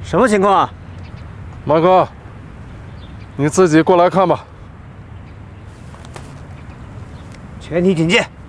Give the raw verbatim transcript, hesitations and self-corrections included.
什么情况？ 马哥，你自己过来看吧。 全体警戒。